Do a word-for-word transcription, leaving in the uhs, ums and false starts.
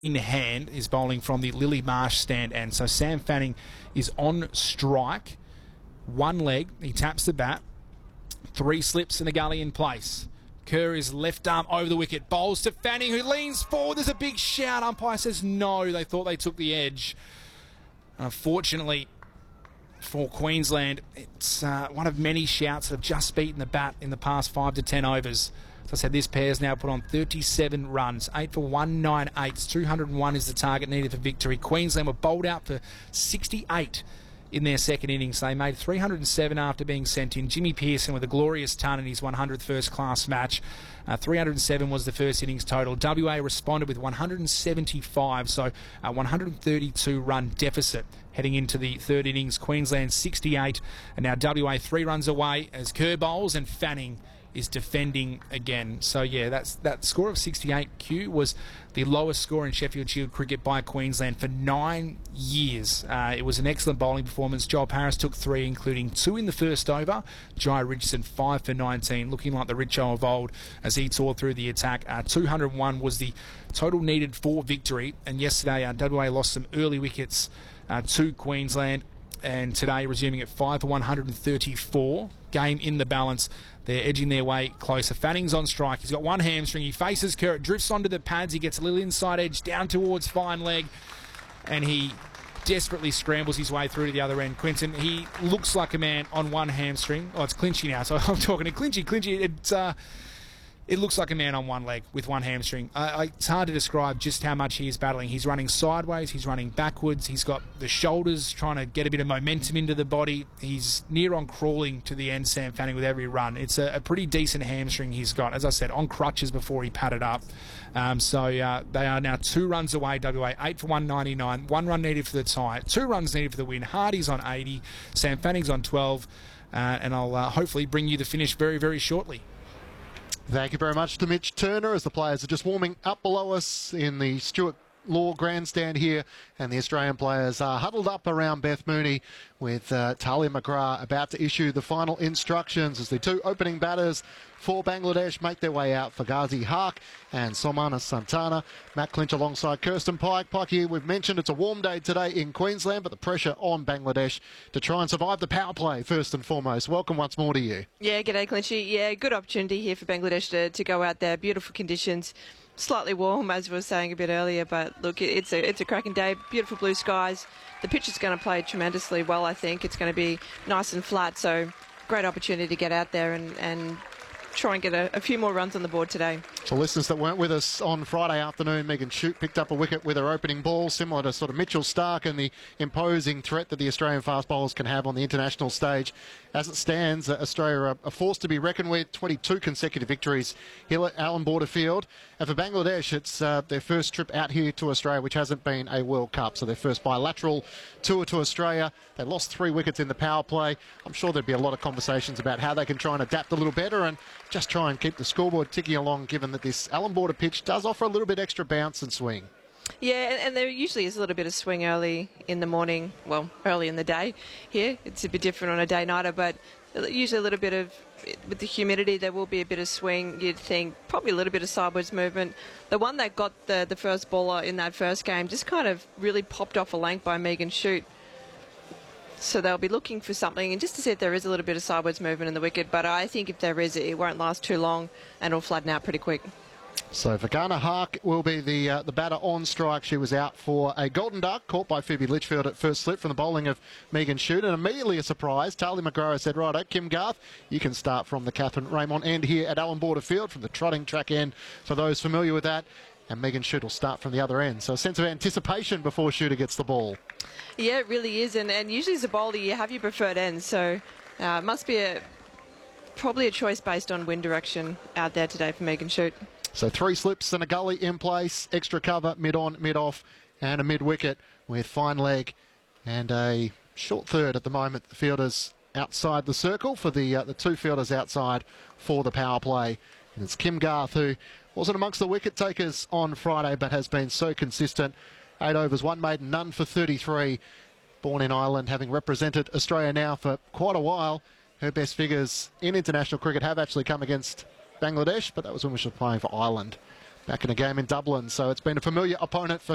in hand is bowling from the Lily Marsh stand end. So Sam Fanning is on strike. One leg. He taps the bat. Three slips and a gully in place. Kerr is left arm over the wicket. Bowls to Fanning, who leans forward. There's a big shout. Umpire says no. They thought they took the edge. Unfortunately for Queensland, it's uh, one of many shouts that have just beaten the bat in the past five to ten overs. As I said, this pair's now put on thirty-seven runs, eight for one ninety-eight. two hundred and one is the target needed for victory. Queensland were bowled out for sixty-eight in their second innings. They made three hundred and seven after being sent in. Jimmy Pearson with a glorious ton in his one hundredth first-class match. Uh, three hundred and seven was the first innings total. W A responded with one hundred and seventy-five, so a one hundred and thirty-two run deficit heading into the third innings. Queensland sixty-eight, and now W A three runs away as Kerr bowls and Fanning is defending again. So yeah, that's that score of sixty-eight, Q, was the lowest score in Sheffield Shield cricket by Queensland for nine years. Uh, it was an excellent bowling performance. Joel Paris took three, including two in the first over. Jai Richardson five for nineteen, looking like the Richo of old as he tore through the attack. Uh, two hundred and one was the total needed for victory, and yesterday uh, W A lost some early wickets uh, to Queensland, and today resuming at five for one hundred and thirty-four. Game in the balance. They're edging their way closer. Fanning's on strike. He's got one hamstring. He faces Kerr. It drifts onto the pads. He gets a little inside edge down towards fine leg, and he desperately scrambles his way through to the other end. Quinton, he looks like a man on one hamstring. Oh, it's Clinchy now, so I'm talking to Clinchy. Clinchy, it's... Uh, It looks like a man on one leg with one hamstring. Uh, I, it's hard to describe just how much he is battling. He's running sideways, he's running backwards, he's got the shoulders trying to get a bit of momentum into the body. He's near on crawling to the end, Sam Fanning, with every run. It's a, a pretty decent hamstring he's got. As I said, on crutches before he padded up. Um, so uh, they are now two runs away, W A, eight for one ninety-nine. One run needed for the tie, two runs needed for the win. Hardy's on eighty, Sam Fanning's on twelve, uh, and I'll uh, hopefully bring you the finish very, very shortly. Thank you very much to Mitch Turner as the players are just warming up below us in the Stuart Law grandstand here, and the Australian players are huddled up around Beth Mooney with uh, Talia McGrath about to issue the final instructions as the two opening batters for Bangladesh make their way out for Ghazi Haque and Somana Santana. Matt Clinch alongside Kirsten Pike. Pike here, we've mentioned it's a warm day today in Queensland, but the pressure on Bangladesh to try and survive the power play first and foremost. Welcome once more to you. Yeah, g'day Clinchy. Yeah, good opportunity here for Bangladesh to, to go out there. Beautiful conditions. Slightly warm, as we were saying a bit earlier, but look, it's a it's a cracking day. Beautiful blue skies. The pitch is going to play tremendously well, I think. It's going to be nice and flat, so great opportunity to get out there and, and try and get a, a few more runs on the board today. For listeners that weren't with us on Friday afternoon, Megan Shute picked up a wicket with her opening ball, similar to sort of Mitchell Starc and the imposing threat that the Australian fast bowlers can have on the international stage. As it stands, uh, Australia are a force to be reckoned with, twenty-two consecutive victories here at Allan Border Field. And for Bangladesh, it's uh, their first trip out here to Australia, which hasn't been a World Cup. So their first bilateral tour to Australia. They lost three wickets in the power play. I'm sure there'd be a lot of conversations about how they can try and adapt a little better and just try and keep the scoreboard ticking along, given that this Allan Border pitch does offer a little bit extra bounce and swing. Yeah, and, and there usually is a little bit of swing early in the morning, well, early in the day here. It's a bit different on a day-nighter, but usually a little bit of, with the humidity, there will be a bit of swing. You'd think probably a little bit of sideways movement. The one that got the, the first bowler in that first game just kind of really popped off a length by Megan Shute. So they'll be looking for something, and just to see if there is a little bit of sideways movement in the wicket. But I think if there is, it won't last too long, and it'll flatten out pretty quick. So Vagana Haque will be the uh, the batter on strike. She was out for a golden duck, caught by Phoebe Litchfield at first slip from the bowling of Megan Shute. And immediately a surprise, Talia McGrath said, righto, Kim Garth, you can start from the Catherine Raymond end here at Allan Border Field, from the trotting track end, for those familiar with that. And Megan Shute will start from the other end. So a sense of anticipation before Shooter gets the ball. Yeah, it really is. And, and usually as a bowler, you have your preferred end. So uh, it must be a probably a choice based on wind direction out there today for Megan Shute. So three slips and a gully in place, extra cover, mid-on, mid-off, and a mid-wicket with fine leg and a short third at the moment. The fielders outside the circle for the uh, the two fielders outside for the power play. And it's Kim Garth, who wasn't amongst the wicket takers on Friday, but has been so consistent. Eight overs, one maiden, none for thirty-three. Born in Ireland, having represented Australia now for quite a while. Her best figures in international cricket have actually come against Bangladesh, but that was when we were playing for Ireland back in a game in Dublin. So it's been a familiar opponent for